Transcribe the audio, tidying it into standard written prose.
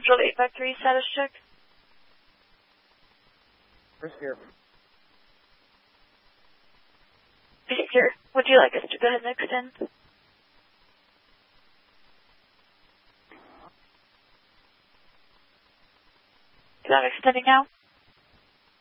Central 853 status check. First gear. Behavior, would you like us to go ahead and extend? Is that extending now?